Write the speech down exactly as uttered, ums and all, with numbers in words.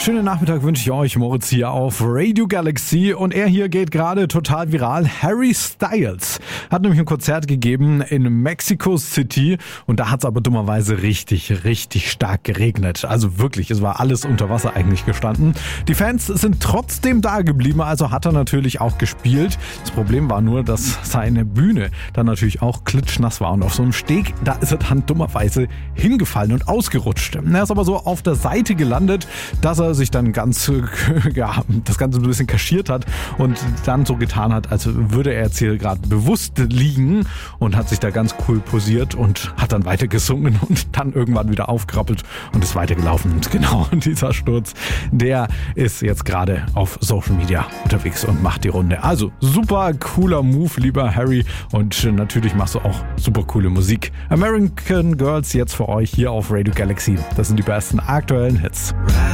schönen Nachmittag wünsche ich euch. Moritz hier auf Radio Galaxy und er hier geht gerade total viral. Harry Styles hat nämlich ein Konzert gegeben in Mexico City und da hat es aber dummerweise richtig, richtig stark geregnet. Also wirklich, es war alles unter Wasser eigentlich gestanden. Die Fans sind trotzdem da geblieben, also hat er natürlich auch gespielt. Das Problem war nur, dass seine Bühne dann natürlich auch klitschnass war und auf so einem Steg, da ist er dann dummerweise hingefallen und ausgerutscht. Er ist aber so auf der Seite gelandet, dass er sich dann ganz, ja, das Ganze ein bisschen kaschiert hat und dann so getan hat, als würde er jetzt hier gerade bewusst liegen und hat sich da ganz cool posiert und hat dann weiter gesungen und dann irgendwann wieder aufgerappelt und ist weitergelaufen. Und genau dieser Sturz, der ist jetzt gerade auf Social Media unterwegs und macht die Runde. Also super cooler Move, lieber Harry, und natürlich machst du auch super coole Musik. American Girls jetzt für euch hier auf Radio Galaxy. Das sind die besten aktuellen Hits.